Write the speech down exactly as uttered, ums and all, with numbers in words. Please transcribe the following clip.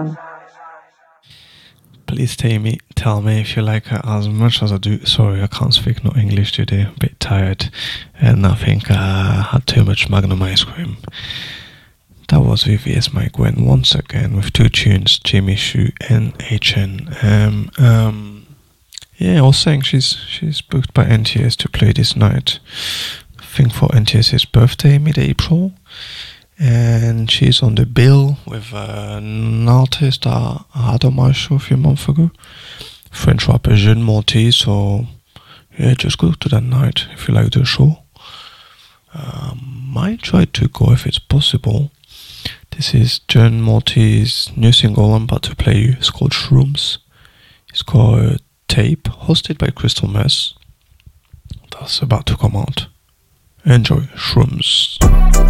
Please tell me, tell me if you like her as much as I do. Sorry, I can't speak no English today. A bit tired, and I think I had too much Magnum ice cream. That was V V S Mike Gwen once again with two tunes, Jimmy Choo and H and M. Um, yeah, I was saying she's she's booked by N T S to play this night. I think for N T S's birthday, mid-April. And she's on the bill with uh, an artist I had on my show a few months ago, French rapper Jeune Monty. So yeah, just go to that night if you like the show. Um, might try to go if it's possible. This is Jeune Monty's new single I'm about to play you. It's called Shrooms. It's called Tape, hosted by Crystal Mess. That's about to come out. Enjoy Shrooms.